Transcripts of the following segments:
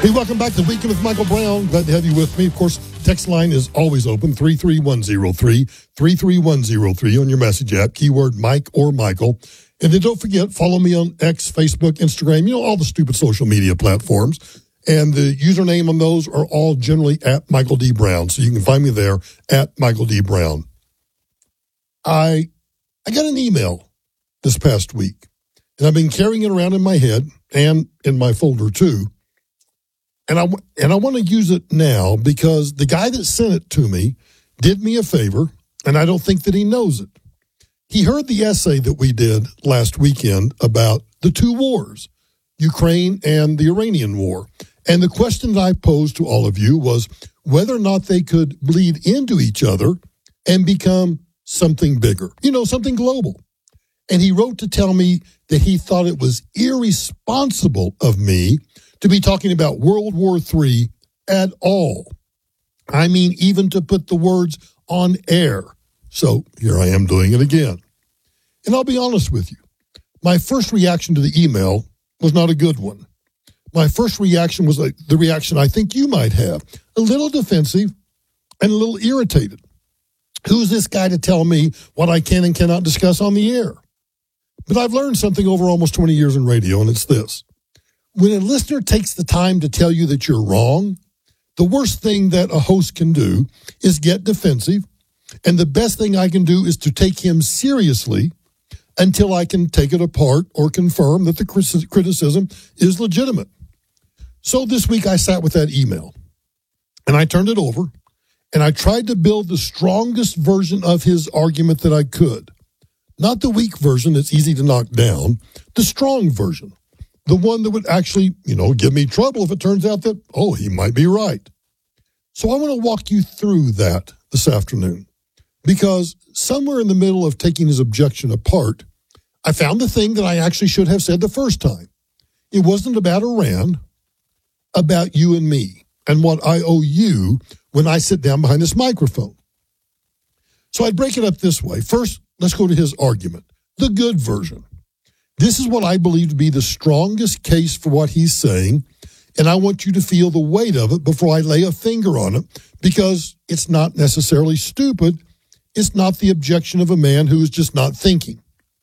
Hey, welcome back to the Weekend with Michael Brown. Glad to have you with me. Of course, text line is always open, 33103, 33103 on your message app, keyword Mike or Michael. And then don't forget, follow me on X, Facebook, Instagram, all the stupid social media platforms. And the username on those are all generally at Michael D. Brown. So you can find me there at Michael D. Brown. I got an email this past week, and I've been carrying it around in my head and in my folder too. And I want to use it now because the guy that sent it to me did me a favor, and I don't think that he knows it. He heard the essay that we did last weekend about the two wars, Ukraine and the Iranian war. And the question that I posed to all of you was whether or not they could bleed into each other and become something bigger, something global. And he wrote to tell me that he thought it was irresponsible of me to be talking about World War III at all. I mean, even to put the words on air. So here I am doing it again. And I'll be honest with you. My first reaction to the email was not a good one. My first reaction was the reaction I think you might have, a little defensive and a little irritated. Who's this guy to tell me what I can and cannot discuss on the air? But I've learned something over almost 20 years in radio, and it's this. When a listener takes the time to tell you that you're wrong, the worst thing that a host can do is get defensive, and the best thing I can do is to take him seriously until I can take it apart or confirm that the criticism is legitimate. So this week I sat with that email, and I turned it over, and I tried to build the strongest version of his argument that I could. Not the weak version that's easy to knock down, the strong version. The one that would actually, give me trouble if it turns out that, he might be right. So I want to walk you through that this afternoon. Because somewhere in the middle of taking his objection apart, I found the thing that I actually should have said the first time. It wasn't about Iran, about you and me, and what I owe you when I sit down behind this microphone. So I'd break it up this way. First, let's go to his argument, the good version. This is what I believe to be the strongest case for what he's saying, and I want you to feel the weight of it before I lay a finger on it, because it's not necessarily stupid. It's not the objection of a man who is just not thinking.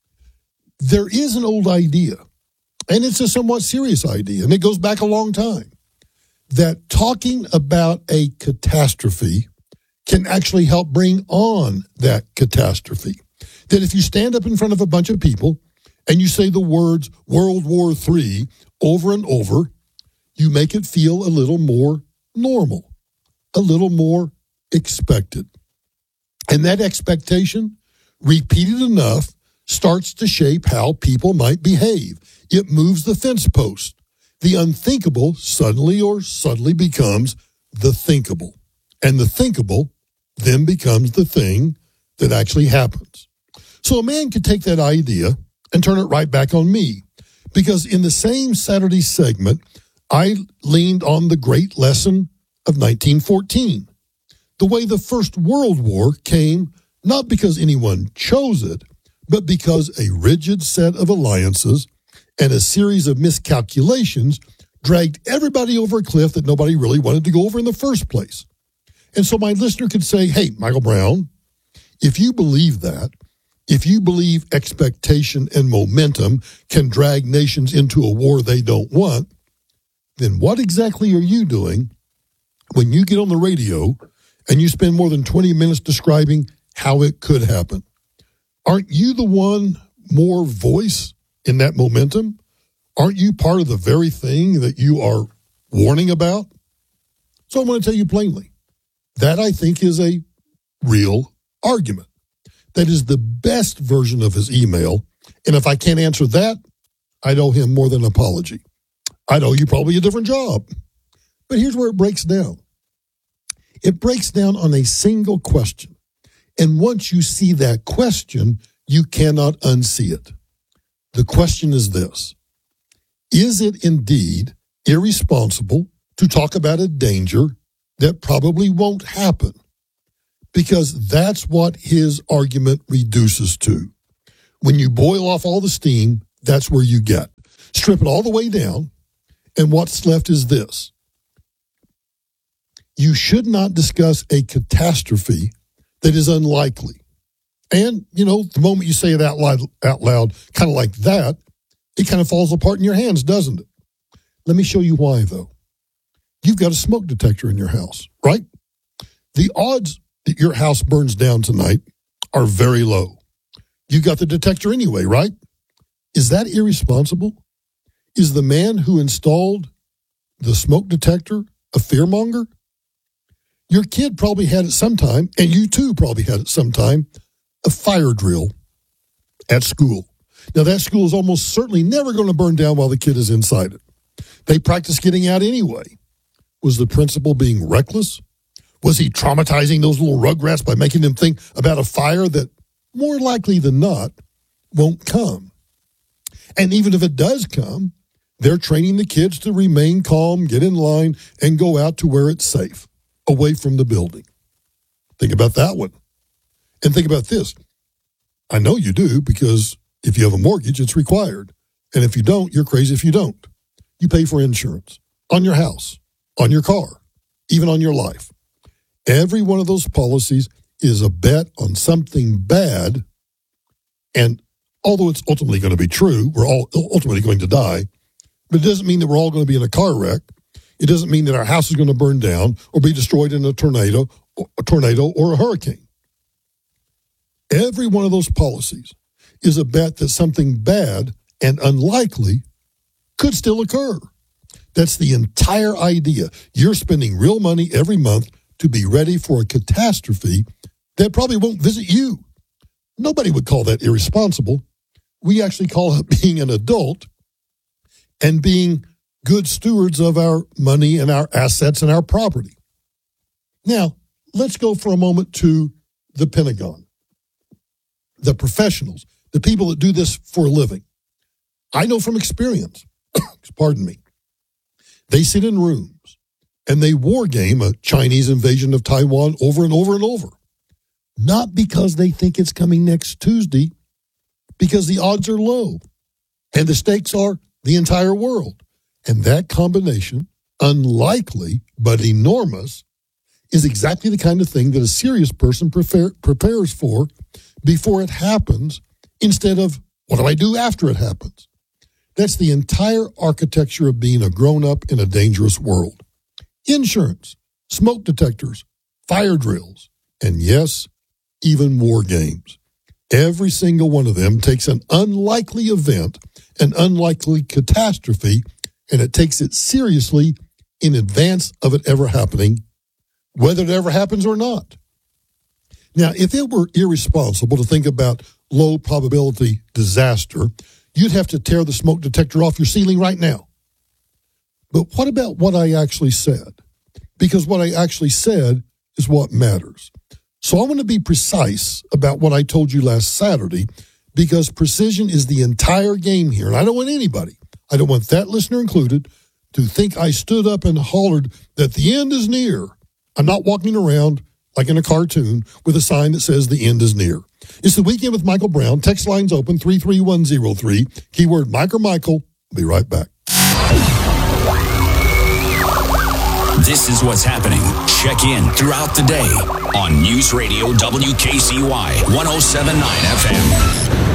There is an old idea, and it's a somewhat serious idea, and it goes back a long time, that talking about a catastrophe can actually help bring on that catastrophe. That if you stand up in front of a bunch of people and you say the words World War III over and over, you make it feel a little more normal, a little more expected. And that expectation, repeated enough, starts to shape how people might behave. It moves the fence post. The unthinkable suddenly becomes the thinkable. And the thinkable then becomes the thing that actually happens. So a man could take that idea and turn it right back on me. Because in the same Saturday segment, I leaned on the great lesson of 1914. The way the First World War came, not because anyone chose it, but because a rigid set of alliances and a series of miscalculations dragged everybody over a cliff that nobody really wanted to go over in the first place. And so my listener could say, hey, Michael Brown, if you believe that, if you believe expectation and momentum can drag nations into a war they don't want, then what exactly are you doing when you get on the radio and you spend more than 20 minutes describing how it could happen? Aren't you the one more voice in that momentum? Aren't you part of the very thing that you are warning about? So I want to tell you plainly, that I think is a real argument. That is the best version of his email. And if I can't answer that, I'd owe him more than an apology. I'd owe you probably a different job. But here's where it breaks down. It breaks down on a single question. And once you see that question, you cannot unsee it. The question is this: is it indeed irresponsible to talk about a danger that probably won't happen? Because that's what his argument reduces to. When you boil off all the steam, that's where you get. Strip it all the way down, and what's left is this: You should not discuss a catastrophe that is unlikely. And, the moment you say it out loud, kind of like that, it kind of falls apart in your hands, doesn't it? Let me show you why, though. You've got a smoke detector in your house, right? The odds that your house burns down tonight are very low. You got the detector anyway, right? Is that irresponsible? Is the man who installed the smoke detector a fearmonger? Your kid probably had it sometime, and you too probably had it sometime, a fire drill at school. Now, that school is almost certainly never going to burn down while the kid is inside it. They practice getting out anyway. Was the principal being reckless? Was he traumatizing those little rugrats by making them think about a fire that, more likely than not, won't come? And even if it does come, they're training the kids to remain calm, get in line, and go out to where it's safe, away from the building. Think about that one. And think about this. I know you do, because if you have a mortgage, it's required. And if you don't, you're crazy if you don't. You pay for insurance on your house, on your car, even on your life. Every one of those policies is a bet on something bad. And although it's ultimately going to be true, we're all ultimately going to die, but it doesn't mean that we're all going to be in a car wreck. It doesn't mean that our house is going to burn down or be destroyed in a tornado or a hurricane. Every one of those policies is a bet that something bad and unlikely could still occur. That's the entire idea. You're spending real money every month to be ready for a catastrophe that probably won't visit you. Nobody would call that irresponsible. We actually call it being an adult and being good stewards of our money and our assets and our property. Now, let's go for a moment to the Pentagon. The professionals, the people that do this for a living. I know from experience, pardon me, they sit in rooms and they war game a Chinese invasion of Taiwan over and over and over. Not because they think it's coming next Tuesday, because the odds are low and the stakes are the entire world. And that combination, unlikely but enormous, is exactly the kind of thing that a serious person prepares for before it happens, instead of, what do I do after it happens? That's the entire architecture of being a grown-up in a dangerous world. Insurance, smoke detectors, fire drills, and yes, even war games. Every single one of them takes an unlikely event, an unlikely catastrophe, and it takes it seriously in advance of it ever happening, whether it ever happens or not. Now, if it were irresponsible to think about low probability disaster, you'd have to tear the smoke detector off your ceiling right now. But what about what I actually said? Because what I actually said is what matters. So I want to be precise about what I told you last Saturday, because precision is the entire game here. And I don't want anybody, I don't want that listener included, to think I stood up and hollered that the end is near. I'm not walking around like in a cartoon with a sign that says the end is near. It's the Weekend with Michael Brown. Text lines open 33103. Keyword Mike or Michael. I'll be right back. This is what's happening. Check in throughout the day on News Radio WKCY 107.9 FM.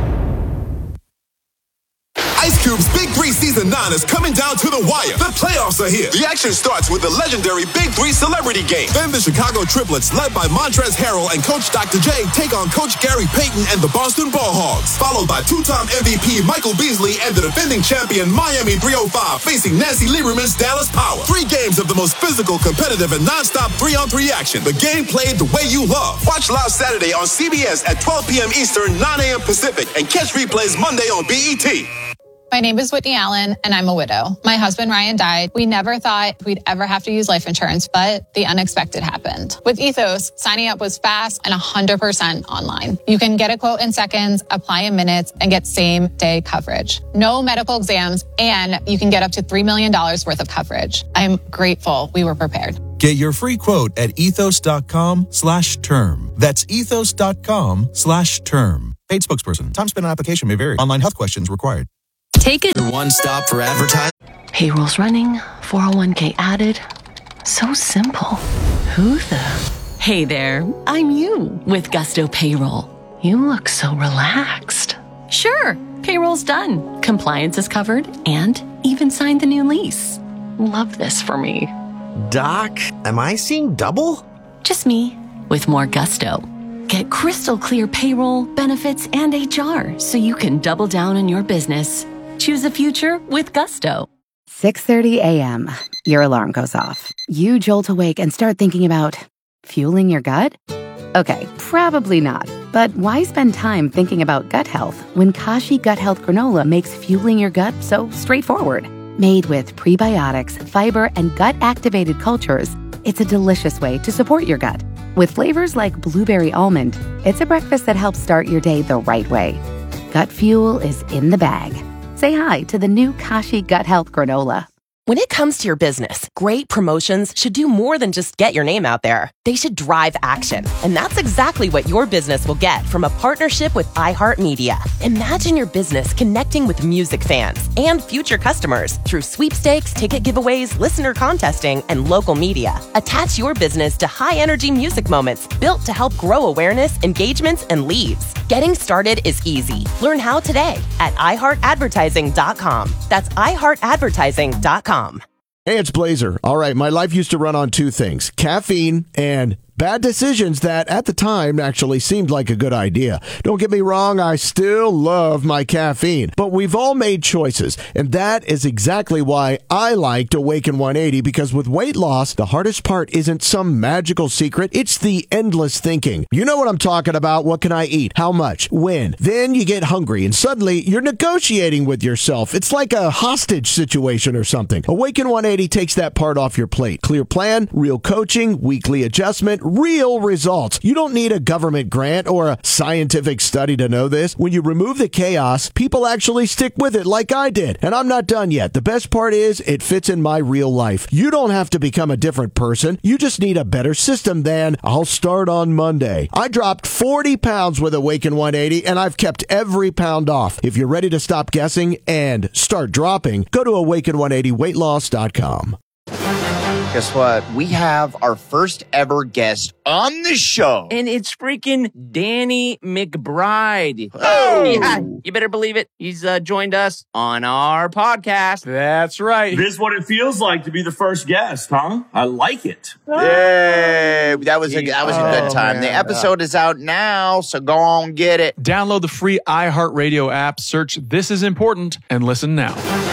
Ice Cube's Big 3 Season 9 is coming down to the wire. The playoffs are here. The action starts with the legendary Big 3 Celebrity Game. Then the Chicago Triplets, led by Montrezl Harrell and Coach Dr. J, take on Coach Gary Payton and the Boston Ball Hogs. Followed by two-time MVP Michael Beasley and the defending champion Miami 305 facing Nancy Lieberman's Dallas Power. 3 games of the most physical, competitive, and non-stop 3-on-3 action. The game played the way you love. Watch live Saturday on CBS at 12 p.m. Eastern, 9 a.m. Pacific, and catch replays Monday on BET. My name is Whitney Allen, and I'm a widow. My husband, Ryan, died. We never thought we'd ever have to use life insurance, but the unexpected happened. With Ethos, signing up was fast and 100% online. You can get a quote in seconds, apply in minutes, and get same-day coverage. No medical exams, and you can get up to $3 million worth of coverage. I'm grateful we were prepared. Get your free quote at ethos.com/term. That's ethos.com/term. Paid spokesperson. Time spent on application may vary. Online health questions required. Take it. One stop for advertising. Payroll's running, 401k added. So simple. Who the? Hey there, I'm you with Gusto Payroll. You look so relaxed. Sure, payroll's done. Compliance is covered and even signed the new lease. Love this for me. Doc, am I seeing double? Just me with more gusto. Get crystal clear payroll, benefits, and HR so you can double down on your business. Choose a future with Gusto. 6:30 a.m. Your alarm goes off. You jolt awake and start thinking about fueling your gut? Okay, probably not. But why spend time thinking about gut health when Kashi Gut Health Granola makes fueling your gut so straightforward? Made with prebiotics, fiber, and gut-activated cultures, it's a delicious way to support your gut. With flavors like blueberry almond, it's a breakfast that helps start your day the right way. Gut fuel is in the bag. Say hi to the new Kashi Gut Health Granola. When it comes to your business, great promotions should do more than just get your name out there. They should drive action. And that's exactly what your business will get from a partnership with iHeartMedia. Imagine your business connecting with music fans and future customers through sweepstakes, ticket giveaways, listener contesting, and local media. Attach your business to high-energy music moments built to help grow awareness, engagements, and leads. Getting started is easy. Learn how today at iHeartAdvertising.com. That's iHeartAdvertising.com. Hey, it's Blazer. All right, my life used to run on two things, caffeine and bad decisions that at the time actually seemed like a good idea. Don't get me wrong, I still love my caffeine, but we've all made choices, and that is exactly why I liked Awaken 180, because with weight loss, the hardest part isn't some magical secret, it's the endless thinking. You know what I'm talking about. What can I eat? How much? When? Then you get hungry, and suddenly you're negotiating with yourself. It's like a hostage situation or something. Awaken 180 takes that part off your plate. Clear plan, real coaching, weekly adjustment, real results. You don't need a government grant or a scientific study to know this. When you remove the chaos, people actually stick with it like I did. And I'm not done yet. The best part is it fits in my real life. You don't have to become a different person. You just need a better system than I'll start on Monday. I dropped 40 pounds with Awaken 180 and I've kept every pound off. If you're ready to stop guessing and start dropping, go to awaken180weightloss.com. Guess what? We have our first ever guest on the show. And it's freaking Danny McBride. Oh! Yeah, you better believe it. He's joined us on our podcast. That's right. This is what it feels like to be the first guest, huh? I like it. Yay! That was a good time. Man. The episode is out now, so go on, get it. Download the free iHeartRadio app, search This Is Important, and listen now.